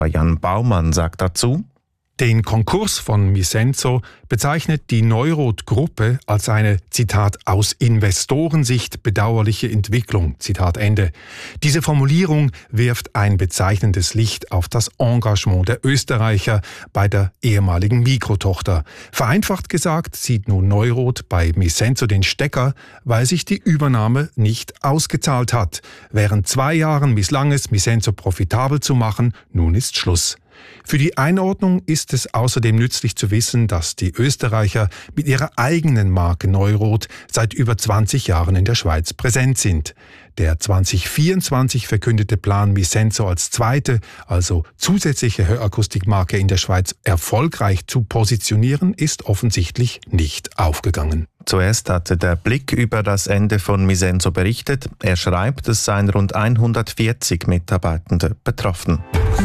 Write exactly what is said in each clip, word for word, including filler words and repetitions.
Jan Baumann sagt dazu: Den Konkurs von Misenso bezeichnet die Neurot-Gruppe als eine, Zitat, aus Investorensicht bedauerliche Entwicklung, Zitat Ende. Diese Formulierung wirft ein bezeichnendes Licht auf das Engagement der Österreicher bei der ehemaligen Mikrotochter. Vereinfacht gesagt zieht nun Neurot bei Misenso den Stecker, weil sich die Übernahme nicht ausgezahlt hat. Während zwei Jahren misslang es, Misenso profitabel zu machen, nun ist Schluss. Für die Einordnung ist es außerdem nützlich zu wissen, dass die Österreicher mit ihrer eigenen Marke Neurot seit über zwanzig Jahren in der Schweiz präsent sind. Der zwanzig vierundzwanzig verkündete Plan, Misenso als zweite, also zusätzliche Hörakustikmarke in der Schweiz erfolgreich zu positionieren, ist offensichtlich nicht aufgegangen. Zuerst hatte der Blick über das Ende von Misenso berichtet. Er schreibt, es seien rund hundertvierzig Mitarbeitende betroffen.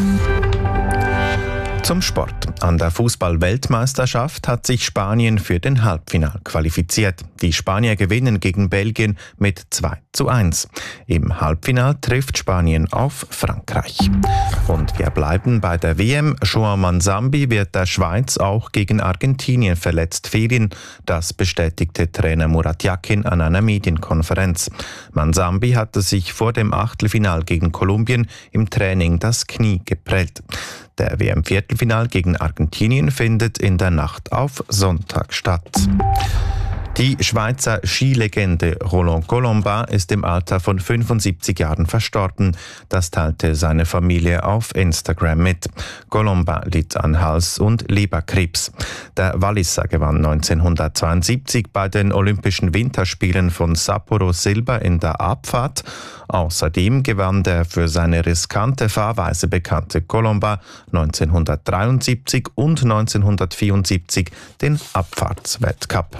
Zum Sport. An der Fußball-Weltmeisterschaft hat sich Spanien für den Halbfinal qualifiziert. Die Spanier gewinnen gegen Belgien mit zwei zu eins. Im Halbfinal trifft Spanien auf Frankreich. Und wir bleiben bei der W M. João Manzambi wird der Schweiz auch gegen Argentinien verletzt fehlen. Das bestätigte Trainer Murat Yakin an einer Medienkonferenz. Manzambi hatte sich vor dem Achtelfinal gegen Kolumbien im Training das Knie geprellt. Der W M-Viertelfinal gegen Argentinien findet in der Nacht auf Sonntag statt. Die Schweizer Skilegende Roland Colomba ist im Alter von fünfundsiebzig Jahren verstorben. Das teilte seine Familie auf Instagram mit. Colomba litt an Hals- und Leberkrebs. Der Walliser gewann neunzehnhundertzweiundsiebzig bei den Olympischen Winterspielen von Sapporo Silber in der Abfahrt. Außerdem gewann der für seine riskante Fahrweise bekannte Colomba neunzehnhundertdreiundsiebzig und neunzehnhundertvierundsiebzig den Abfahrtsweltcup.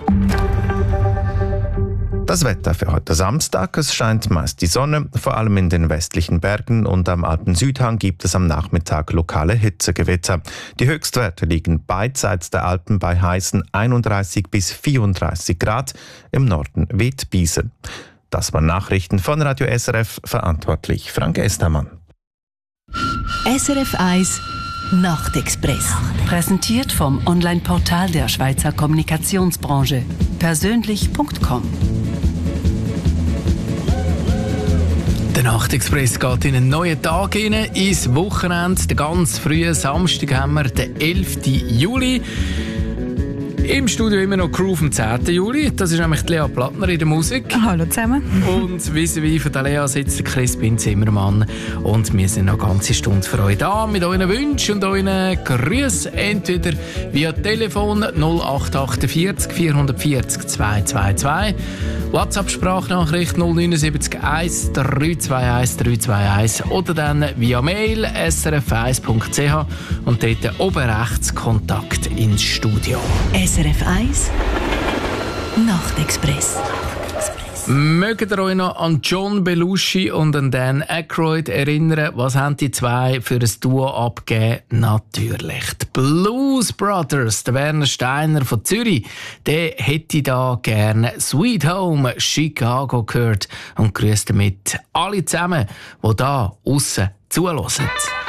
Das Wetter für heute Samstag. Es scheint meist die Sonne, vor allem in den westlichen Bergen, und am Alpen-Südhang gibt es am Nachmittag lokale Hitzegewitter. Die Höchstwerte liegen beidseits der Alpen bei heißen einunddreißig bis vierunddreißig Grad. Im Norden weht Biese. Das waren Nachrichten von Radio S R F, verantwortlich Frank Estermann. S R F eins Nachtexpress. Präsentiert vom Online-Portal der Schweizer Kommunikationsbranche. persönlich punkt com. Der Nachtexpress geht in einen neuen Tag hinein, ins Wochenende. Den ganz frühen Samstag haben wir den elften Juli. Im Studio immer noch Crew vom zehnten Juli. Das ist nämlich Lea Plattner in der Musik. Hallo zusammen. Und vis-à-vis von der Lea sitzt der Crispin Zimmermann. Und wir sind noch eine ganze Stunde für euch da mit euren Wünschen und euren Grüßen. Entweder via Telefon null acht achtundvierzig vierhundertvierzig zweihundertzweiundzwanzig, WhatsApp-Sprachnachricht null neun sieben eins drei zwei eins drei zwei eins oder dann via Mail s r f eins punkt c h und dort oben rechts Kontakt ins Studio. S R F eins Nachtexpress. Mögt ihr euch noch an John Belushi und an Dan Aykroyd erinnern? Was haben die zwei für ein Duo abgegeben? Natürlich die Blues Brothers. Der Werner Steiner von Zürich, der hätte da gerne Sweet Home Chicago gehört und grüßt damit alle zusammen, die da aussen zuhören.